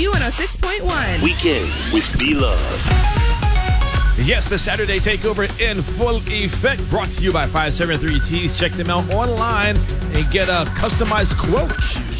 CFRU 106.1. Weekends with B-Love. Yes, the Saturday Takeover in full effect. Brought to you by 573 Tees. Check them out online and get a customized quote.